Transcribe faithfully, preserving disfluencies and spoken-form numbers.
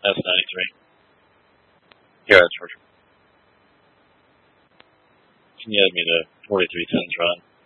S ninety-three. Here, that's Georgia. Can you add me to forty-three tens run?